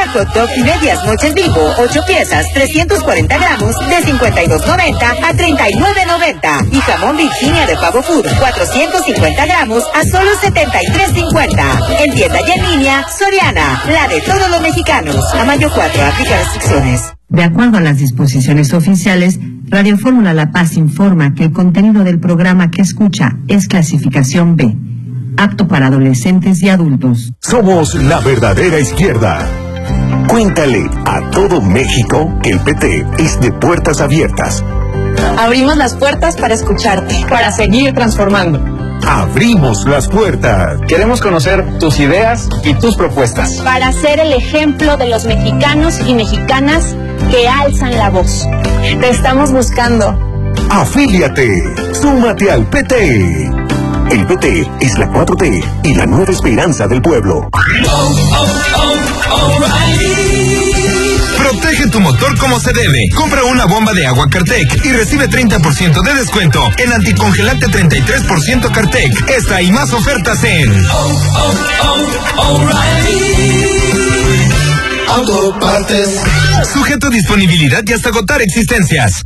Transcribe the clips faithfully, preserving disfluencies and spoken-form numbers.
hot dog medias noches Bimbo, ocho piezas, trescientos cuarenta gramos, de cincuenta y dos noventa a treinta y nueve noventa. Y jamón Virginia de Pavo Food, cuatrocientos cincuenta gramos a solo setenta y tres cincuenta. En tienda y en línea, Soriana, la de todos los mexicanos. A mayo cuatro, aplica restricciones. De acuerdo a las disposiciones oficiales, Radio Fórmula La Paz informa que el contenido del programa que escucha es clasificación B, apto para adolescentes y adultos. Somos la verdadera izquierda. Cuéntale a todo México que el P T es de puertas abiertas. Abrimos las puertas para escucharte, para seguir transformando. Abrimos las puertas. Queremos conocer tus ideas y tus propuestas. Para ser el ejemplo de los mexicanos y mexicanas que alzan la voz. Te estamos buscando. Afíliate. Súmate al P T. El P T es la cuatro T y la nueva esperanza del pueblo. Oh, oh, oh, Protege tu motor como se debe. Compra una bomba de agua Cartec y recibe treinta por ciento de descuento en anticongelante treinta y tres por ciento Cartec. Esta y más ofertas en oh, oh, oh, Autopartes. Sujeto a disponibilidad y hasta agotar existencias.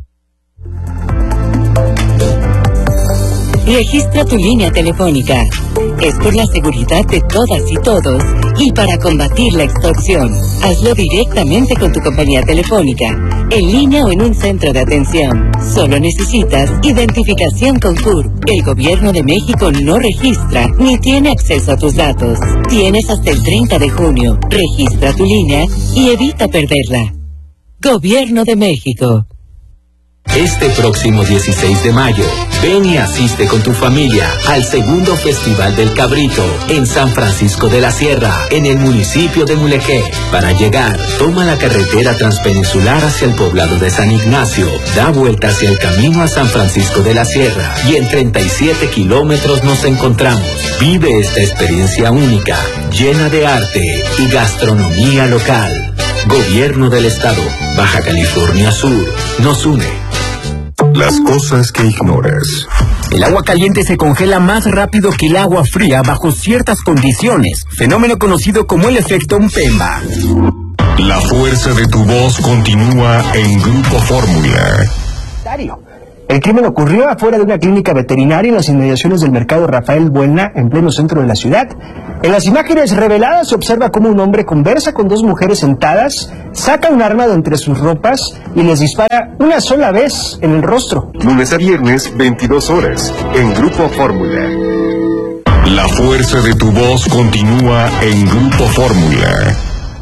Registra tu línea telefónica. Es por la seguridad de todas y todos y para combatir la extorsión. Hazlo directamente con tu compañía telefónica, en línea o en un centro de atención. Solo necesitas identificación con C U R. El Gobierno de México no registra ni tiene acceso a tus datos. Tienes hasta el treinta de junio. Registra tu línea y evita perderla. Gobierno de México. Este próximo dieciséis de mayo, ven y asiste con tu familia al segundo Festival del Cabrito en San Francisco de la Sierra, en el municipio de Mulegé. Para llegar, toma la carretera transpeninsular hacia el poblado de San Ignacio, da vuelta hacia el camino a San Francisco de la Sierra y en treinta y siete kilómetros nos encontramos. Vive esta experiencia única, llena de arte y gastronomía local. Gobierno del Estado, Baja California Sur, nos une. Las cosas que ignoras. El agua caliente se congela más rápido que el agua fría bajo ciertas condiciones, fenómeno conocido como el efecto Mpemba. La fuerza de tu voz continúa en Grupo Fórmula. El crimen ocurrió afuera de una clínica veterinaria en las inmediaciones del mercado Rafael Buelna, en pleno centro de la ciudad. En las imágenes reveladas se observa cómo un hombre conversa con dos mujeres sentadas, saca un arma de entre sus ropas y les dispara una sola vez en el rostro. Lunes a viernes, veintidós horas, en Grupo Fórmula. La fuerza de tu voz continúa en Grupo Fórmula.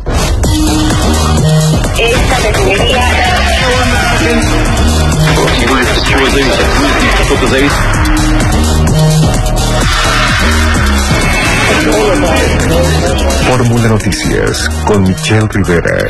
Esta refinería... Fórmula Noticias con Michelle Rivera.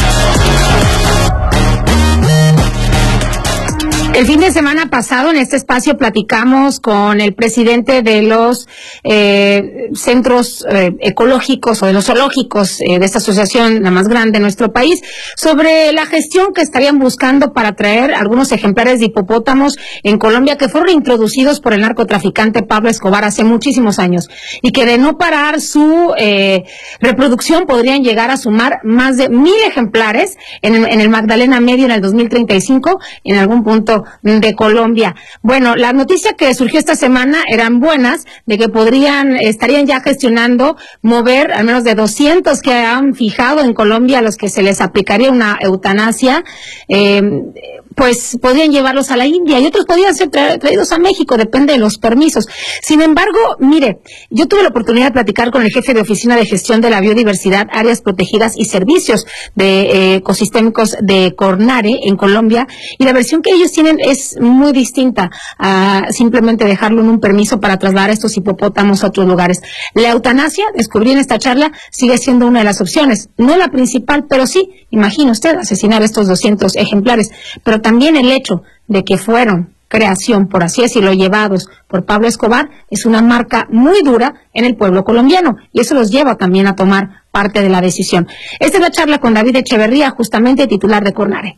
El fin de semana pasado en este espacio platicamos con el presidente de los eh, centros eh, ecológicos o de los zoológicos eh, de esta asociación, la más grande de nuestro país, sobre la gestión que estarían buscando para traer algunos ejemplares de hipopótamos en Colombia que fueron introducidos por el narcotraficante Pablo Escobar hace muchísimos años y que de no parar su eh, reproducción podrían llegar a sumar más de mil ejemplares en el, en el Magdalena Medio en el dos mil treinta y cinco en algún punto de Colombia. Bueno, la noticia que surgió esta semana eran buenas, de que podrían, estarían ya gestionando mover al menos de doscientos que han fijado en Colombia a los que se les aplicaría una eutanasia, eh, pues podrían llevarlos a la India y otros podrían ser tra traídos a México, depende de los permisos. Sin embargo, mire, yo tuve la oportunidad de platicar con el jefe de Oficina de Gestión de la Biodiversidad, Áreas Protegidas y Servicios de eh, Ecosistémicos de Cornare, en Colombia, y la versión que ellos tienen es muy distinta a simplemente dejarlo en un permiso para trasladar a estos hipopótamos a otros lugares. La eutanasia, descubrí en esta charla, sigue siendo una de las opciones, no la principal, pero sí, imagine usted, asesinar estos doscientos ejemplares, pero también el hecho de que fueron creación, por así decirlo, llevados por Pablo Escobar, es una marca muy dura en el pueblo colombiano, y eso los lleva también a tomar parte de la decisión. Esta es la charla con David Echeverría, justamente titular de Cornare.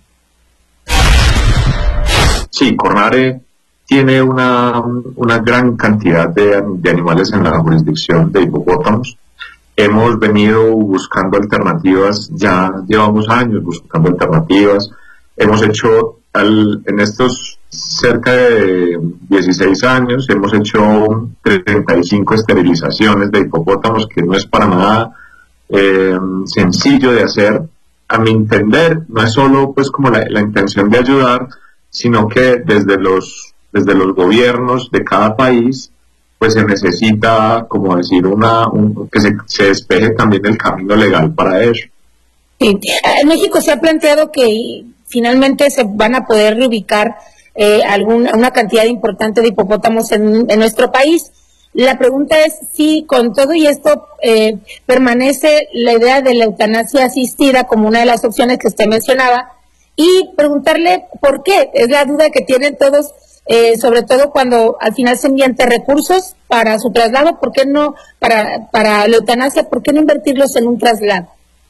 Sí, Cornare tiene una, una gran cantidad de, de animales en la jurisdicción de hipopótamos. hemos venido buscando alternativas, ya llevamos años buscando alternativas, hemos hecho al, en estos cerca de dieciséis años, hemos hecho treinta y cinco esterilizaciones de hipopótamos, que no es para nada eh, sencillo de hacer. A mi entender, no es solo pues como la, la intención de ayudar, sino que desde los, desde los gobiernos de cada país pues se necesita, como decir, una un, que se, se despeje también el camino legal para eso. Sí. En México se ha planteado que finalmente se van a poder reubicar eh, alguna, una cantidad importante de hipopótamos en, en nuestro país. La pregunta es si con todo y esto eh, permanece la idea de la eutanasia asistida como una de las opciones que usted mencionaba, y preguntarle por qué, es la duda que tienen todos. Eh, sobre todo cuando al final se invierte recursos para su traslado, ¿por qué no, para, para la eutanasia, por qué no invertirlos en un traslado?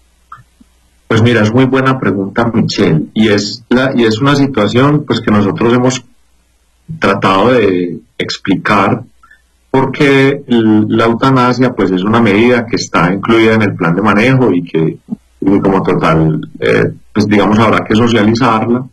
Pues mira, es muy buena pregunta, Michelle, y es, la, y es una situación pues que nosotros hemos tratado de explicar, porque la eutanasia pues es una medida que está incluida en el plan de manejo y que y como total, eh, pues digamos habrá que socializarla.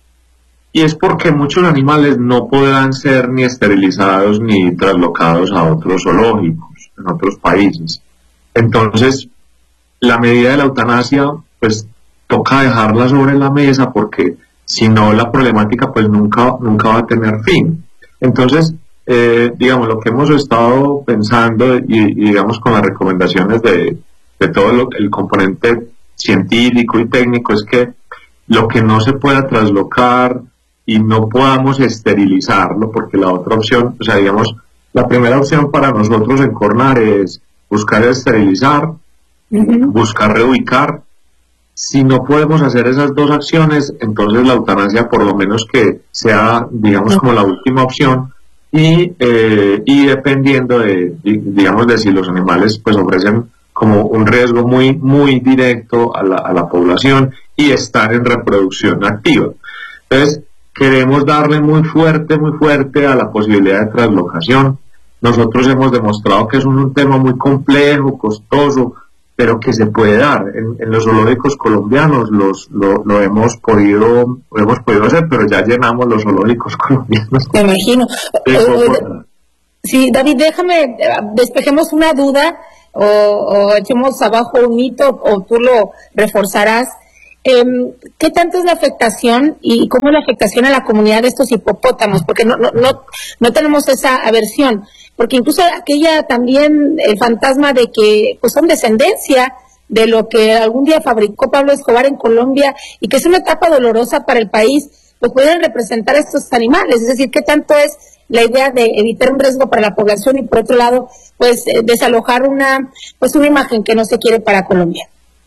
Y es porque muchos animales no podrán ser ni esterilizados ni traslocados a otros zoológicos en otros países. Entonces, la medida de la eutanasia, pues toca dejarla sobre la mesa, porque si no la problemática pues nunca, nunca va a tener fin. Entonces, eh, digamos, lo que hemos estado pensando y, y digamos con las recomendaciones de, de todo lo, el componente científico y técnico es que lo que no se pueda traslocar y no podamos esterilizarlo, porque la otra opción, o sea, digamos, la primera opción para nosotros en Cornar es buscar esterilizar, uh-huh. buscar reubicar. Si no podemos hacer esas dos acciones, entonces la eutanasia por lo menos que sea, digamos, como la última opción, y, eh, y dependiendo de, digamos, de si los animales pues ofrecen como un riesgo muy, muy directo a la, a la población y están en reproducción activa. Entonces, queremos darle muy fuerte, muy fuerte a la posibilidad de traslocación. Nosotros hemos demostrado que es un, un tema muy complejo, costoso, pero que se puede dar. En, en los zoológicos colombianos los, lo, lo, hemos podido, lo hemos podido hacer, pero ya llenamos los zoológicos colombianos. Me imagino. Eh, sí, David, déjame, despejemos una duda o, o echemos abajo un mito, o tú lo reforzarás. Eh, ¿Qué tanto es la afectación y cómo es la afectación a la comunidad de estos hipopótamos? Porque no, no, no, no tenemos esa aversión, porque incluso aquella también, el fantasma de que pues son descendencia de lo que algún día fabricó Pablo Escobar en Colombia, y que es una etapa dolorosa para el país, pues pueden representar estos animales. Es decir, ¿qué tanto es la idea de evitar un riesgo para la población y por otro lado, pues eh, desalojar una, pues una imagen que no se quiere para Colombia?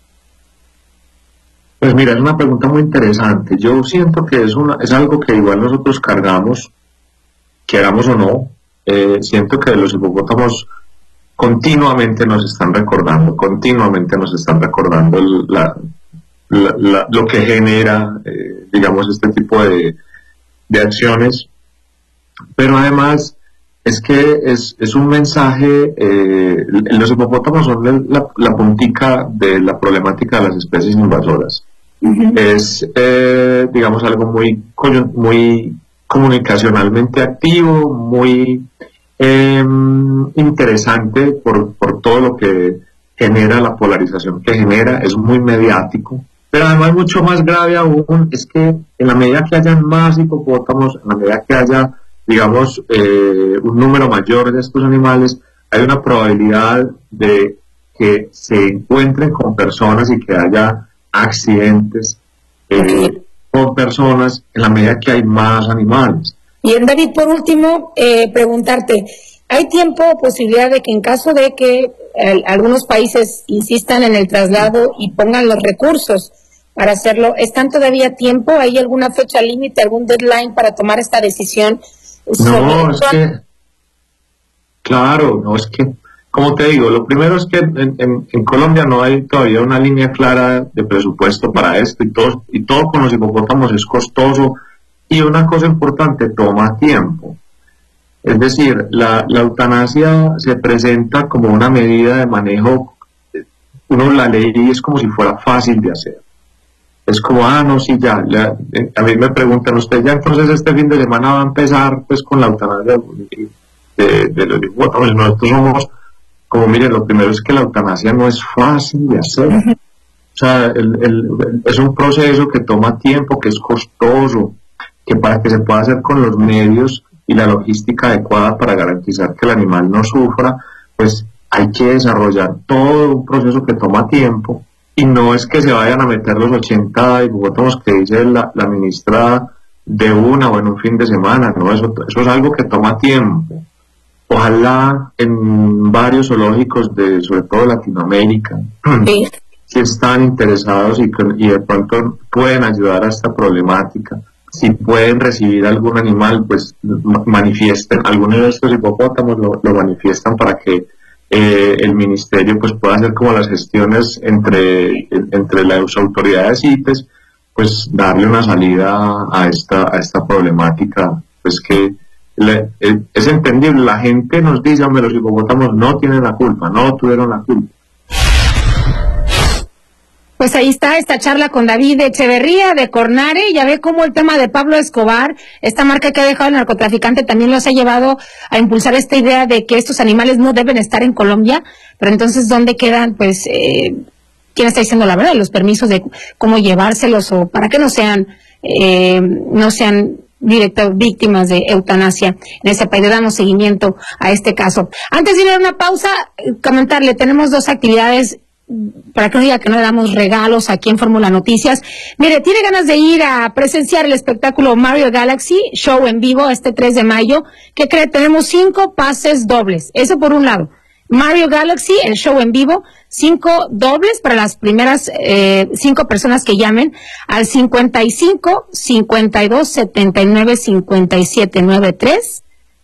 Pues mira, es una pregunta muy interesante. Yo siento que es una es algo que igual nosotros cargamos, queramos o no. Eh, siento que los hipopótamos continuamente nos están recordando, continuamente nos están recordando la, la, la, lo que genera, eh, digamos, este tipo de, de acciones. Pero además es que es, es un mensaje, eh, los hipopótamos son la, la puntica de la problemática de las especies invasoras. Uh-huh. Es, eh, digamos, algo muy, muy comunicacionalmente activo, muy eh, interesante por, por todo lo que genera, la polarización que genera, es muy mediático. Pero además, mucho más grave aún, es que en la medida que haya más hipopótamos, en la medida que haya, digamos, eh, un número mayor de estos animales, hay una probabilidad de que se encuentren con personas y que haya accidentes eh, con personas en la medida que hay más animales. Bien, David, por último, eh, preguntarte, ¿hay tiempo o posibilidad de que en caso de que eh, algunos países insistan en el traslado y pongan los recursos para hacerlo, ¿están todavía tiempo? ¿Hay alguna fecha límite, algún deadline para tomar esta decisión? No, es que, claro, no, es que, como te digo, lo primero es que en, en, en Colombia no hay todavía una línea clara de presupuesto para esto, y todo, y todo con los hipopótamos es costoso, y una cosa importante, toma tiempo. Es decir, la, la eutanasia se presenta como una medida de manejo uno la lee y es como si fuera fácil de hacer. Es como, ah, no, sí, ya, ya eh, a mí me preguntan, ¿usted ya entonces este fin de semana va a empezar pues con la eutanasia de, de los hipopótamos? Nosotros somos, como mire, lo primero es que la eutanasia no es fácil de hacer. O sea, el, el, el, es un proceso que toma tiempo, que es costoso, que para que se pueda hacer con los medios y la logística adecuada para garantizar que el animal no sufra, pues hay que desarrollar todo un proceso que toma tiempo. Y no es que se vayan a meter los ochenta hipopótamos que dice la, la ministra de una o en un fin de semana, no, eso, eso es algo que toma tiempo. Ojalá en varios zoológicos de, sobre todo Latinoamérica, sí, que están interesados y, y de pronto pueden ayudar a esta problemática. Si pueden recibir algún animal, pues manifiesten, algunos de estos hipopótamos lo, lo manifiestan para que Eh, el ministerio pues pueda hacer como las gestiones entre, entre las autoridades I T E S, pues darle una salida a esta, a esta problemática, pues que le, es entendible. La gente nos dice, hombre, los hipopótamos no tienen la culpa, no tuvieron la culpa. Pues ahí está esta charla con David Echeverría de Cornare. Ya ve cómo el tema de Pablo Escobar, esta marca que ha dejado el narcotraficante, también los ha llevado a impulsar esta idea de que estos animales no deben estar en Colombia. Pero entonces, ¿dónde quedan? Pues, eh, ¿quién está diciendo la verdad? Los permisos de cómo llevárselos o para que no sean, eh, no sean directas víctimas de eutanasia en ese país. Le damos seguimiento a este caso. Antes de ir a una pausa, comentarle, tenemos dos actividades para que no diga que no le damos regalos aquí en Fórmula Noticias. Mire, tiene ganas de ir a presenciar el espectáculo Mario Galaxy, show en vivo este tres de mayo. ¿Qué cree? Tenemos cinco pases dobles. Eso por un lado. Mario Galaxy, el show en vivo, cinco dobles para las primeras eh, cinco personas que llamen al cincuenta y cinco, cincuenta y dos, setenta y nueve, cincuenta y siete, noventa y tres.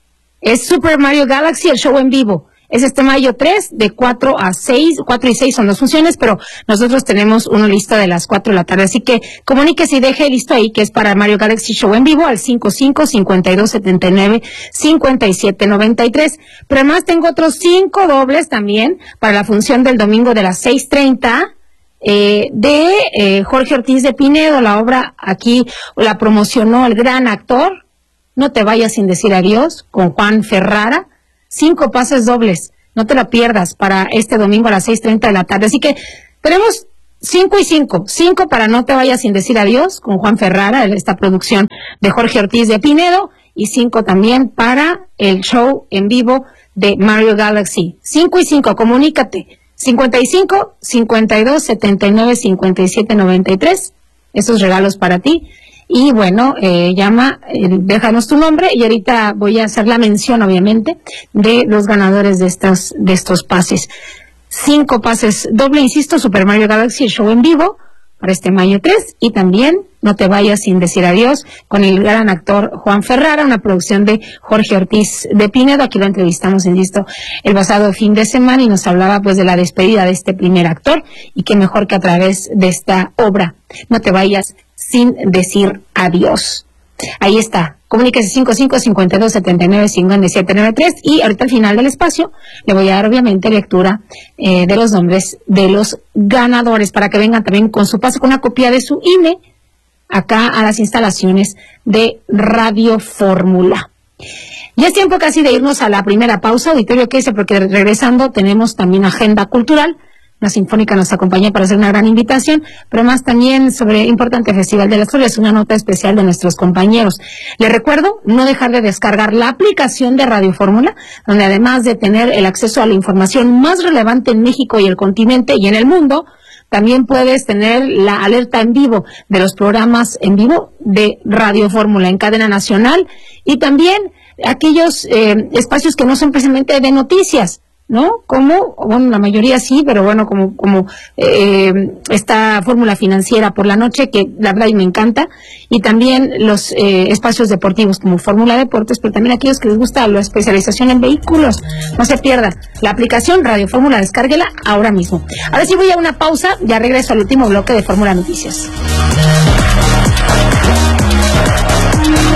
Es Super Mario Galaxy, el show en vivo. Es este mayo tres, de cuatro a seis, cuatro y seis son dos funciones, pero nosotros tenemos uno listo de las cuatro de la tarde. Así que comuníquese y deje listo ahí, que es para Mario Galaxy Show en vivo, al cincuenta y cinco, cincuenta y dos, setenta y nueve, cincuenta y siete, noventa y tres. Pero además tengo otros cinco dobles también para la función del domingo de las seis treinta. Eh, de eh, Jorge Ortiz de Pinedo. La obra aquí la promocionó el gran actor No te vayas sin decir adiós, con Juan Ferrara. Cinco pases dobles, no te la pierdas, para este domingo a las seis treinta de la tarde. Así que tenemos cinco y cinco, cinco para No te vayas sin decir adiós, con Juan Ferrara, esta producción de Jorge Ortiz de Pinedo, y cinco también para el show en vivo de Mario Galaxy. Cinco y cinco, comunícate. cincuenta y cinco, cincuenta y dos, setenta y nueve, cincuenta y siete, noventa y tres. Esos regalos para ti. Y bueno, eh, llama, eh, déjanos tu nombre y ahorita voy a hacer la mención, obviamente, de los ganadores de estos, de estos pases. Cinco pases doble, insisto, Super Mario Galaxy, el show en vivo para este mayo tres, y también No te vayas sin decir adiós, con el gran actor Juan Ferrara, una producción de Jorge Ortiz de Pinedo. Aquí lo entrevistamos, insisto, el pasado fin de semana, y nos hablaba pues de la despedida de este primer actor, y qué mejor que a través de esta obra, No te vayas sin decir adiós. Ahí está, comuníquese cincuenta y cinco, cincuenta y dos, setenta y nueve, cincuenta y siete, noventa y tres, y ahorita al final del espacio le voy a dar obviamente lectura eh, de los nombres de los ganadores, para que vengan también con su pase, con una copia de su I N E, acá a las instalaciones de Radio Fórmula. Ya es tiempo casi de irnos a la primera pausa, auditorio, que dice, porque regresando tenemos también agenda cultural. La Sinfónica nos acompaña para hacer una gran invitación, pero más también sobre el importante Festival de las Flores, una nota especial de nuestros compañeros. Les recuerdo no dejar de descargar la aplicación de Radio Fórmula, donde además de tener el acceso a la información más relevante en México y el continente y en el mundo, también puedes tener la alerta en vivo de los programas en vivo de Radio Fórmula en cadena nacional, y también aquellos eh, espacios que no son precisamente de noticias, ¿no? Como, bueno, la mayoría sí, pero bueno, como como eh, esta Fórmula Financiera por la noche, que la verdad me encanta, y también los eh, espacios deportivos como Fórmula Deportes, pero también aquellos que les gusta la especialización en vehículos. No se pierda la aplicación Radio Fórmula, descárguela ahora mismo. Ahora sí voy a una pausa, ya regreso al último bloque de Fórmula Noticias.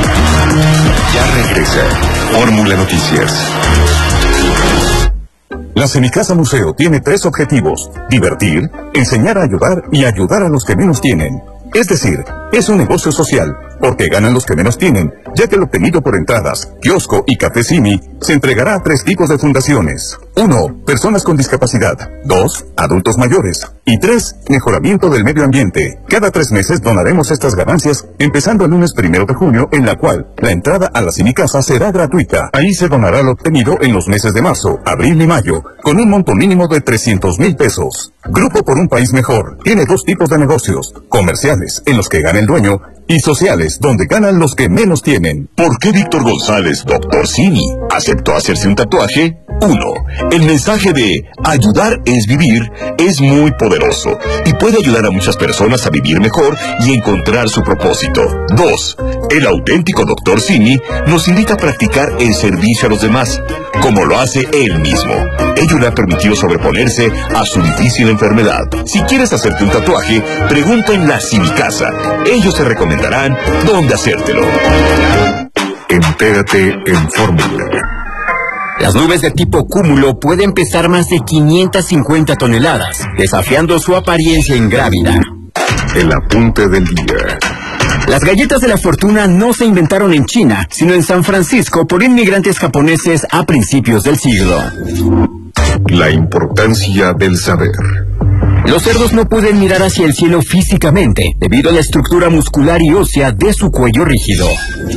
Ya regresa Fórmula Noticias. La Semicasa Museo tiene tres objetivos: divertir, enseñar a ayudar y ayudar a los que menos tienen. Es decir, es un negocio social, porque ganan los que menos tienen, ya que lo obtenido por entradas, kiosco y café Simi se entregará a tres tipos de fundaciones. Uno, personas con discapacidad. Dos, adultos mayores. Y tres, mejoramiento del medio ambiente. Cada tres meses donaremos estas ganancias, empezando el lunes primero de junio, en la cual la entrada a la Semicasa será gratuita. Ahí se donará lo obtenido en los meses de marzo, abril y mayo, con un monto mínimo de trescientos mil pesos. Grupo por un País Mejor tiene dos tipos de negocios: comerciales, en los que gana el dueño, y sociales, donde ganan los que menos tienen. ¿Por qué Víctor González, doctor Simi, aceptó hacerse un tatuaje? Uno, el mensaje de ayudar es vivir es muy poderoso y puede ayudar a muchas personas a vivir mejor y encontrar su propósito. Dos, el auténtico doctor Simi nos invita a practicar el servicio a los demás, como lo hace él mismo. Ello le ha permitido sobreponerse a su difícil enfermedad. Si quieres hacerte un tatuaje, pregunta en la Semicasa. Ellos te recomendarán dónde hacértelo. Entérate en Fórmula. Las nubes de tipo cúmulo pueden pesar más de quinientas cincuenta toneladas, desafiando su apariencia ingrávida. El apunte del día. Las galletas de la fortuna no se inventaron en China, sino en San Francisco por inmigrantes japoneses a principios del siglo. La importancia del saber. Los cerdos no pueden mirar hacia el cielo físicamente, debido a la estructura muscular y ósea de su cuello rígido.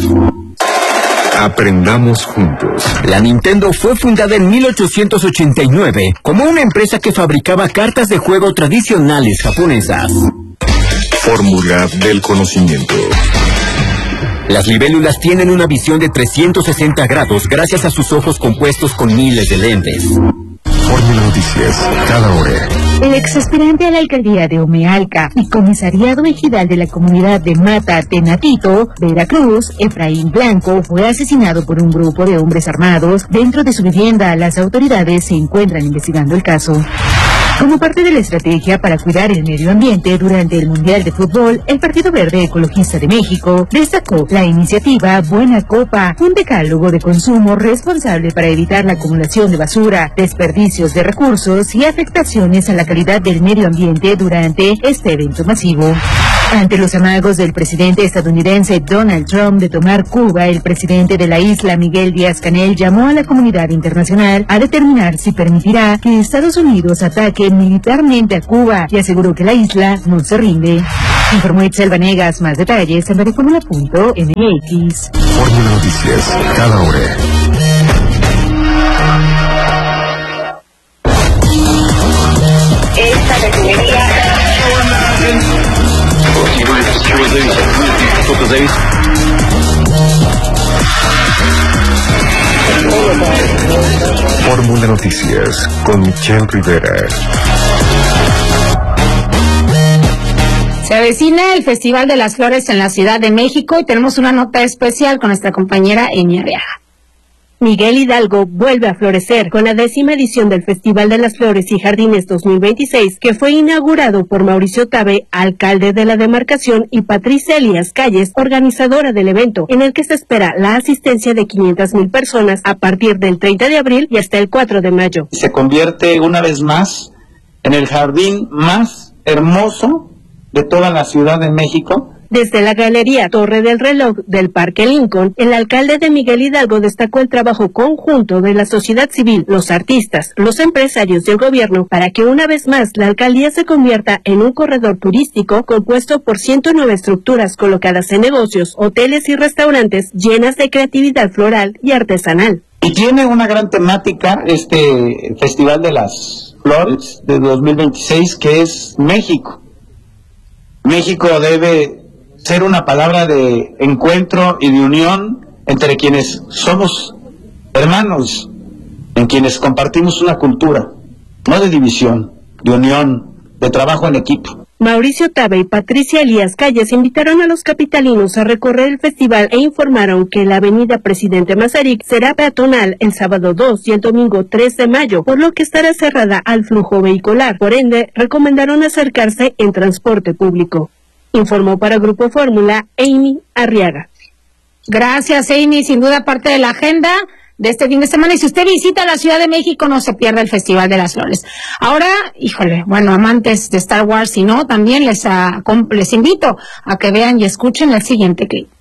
Aprendamos juntos. La Nintendo fue fundada en mil ochocientos ochenta y nueve como una empresa que fabricaba cartas de juego tradicionales japonesas. Fórmula del conocimiento. Las libélulas tienen una visión de trescientos sesenta grados gracias a sus ojos compuestos con miles de lentes. Fórmula Noticias, cada hora. El exaspirante a la alcaldía de Omealca y comisariado ejidal de la comunidad de Mata Tenatito, Veracruz, Efraín Blanco, fue asesinado por un grupo de hombres armados dentro de su vivienda. Las autoridades se encuentran investigando el caso. Como parte de la estrategia para cuidar el medio ambiente durante el Mundial de Fútbol, el Partido Verde Ecologista de México destacó la iniciativa Buena Copa, un decálogo de consumo responsable para evitar la acumulación de basura, desperdicios de recursos y afectaciones a la calidad del medio ambiente durante este evento masivo. Ante los amagos del presidente estadounidense Donald Trump de tomar Cuba, el presidente de la isla, Miguel Díaz-Canel, llamó a la comunidad internacional a determinar si permitirá que Estados Unidos ataque militarmente a Cuba y aseguró que la isla no se rinde. Informó Itzel Vanegas. Más detalles en radioformula punto m x. Fórmula Noticias, cada hora. Esta refinería... Fórmula Noticias con Michelle Rivera. Se avecina el Festival de las Flores en la Ciudad de México y tenemos una nota especial con nuestra compañera Emi Arriaga. Miguel Hidalgo vuelve a florecer con la décima edición del Festival de las Flores y Jardines dos mil veintiséis, que fue inaugurado por Mauricio Tabe, alcalde de la demarcación, y Patricia Elías Calles, organizadora del evento, en el que se espera la asistencia de quinientas mil personas a partir del treinta de abril y hasta el cuatro de mayo. Se convierte una vez más en el jardín más hermoso de toda la Ciudad de México. Desde la Galería Torre del Reloj del Parque Lincoln, el alcalde de Miguel Hidalgo destacó el trabajo conjunto de la sociedad civil, los artistas, los empresarios y el gobierno para que una vez más la alcaldía se convierta en un corredor turístico compuesto por ciento nueve estructuras colocadas en negocios, hoteles y restaurantes llenas de creatividad floral y artesanal. Y tiene una gran temática este Festival de las Flores de dos mil veintiséis, que es México. México debe ser una palabra de encuentro y de unión entre quienes somos hermanos, en quienes compartimos una cultura, no de división, de unión, de trabajo en equipo. Mauricio Tabe y Patricia Elías Calles invitaron a los capitalinos a recorrer el festival e informaron que la avenida Presidente Mazarik será peatonal el sábado dos y el domingo tres de mayo, por lo que estará cerrada al flujo vehicular. Por ende, recomendaron acercarse en transporte público. Informó para Grupo Fórmula Amy Arriaga. Gracias, Amy. Sin duda parte de la agenda de este fin de semana. Y si usted visita la Ciudad de México, no se pierda el Festival de las Flores. Ahora, híjole, bueno, amantes de Star Wars, si no, también les, a, les invito a que vean y escuchen el siguiente clip.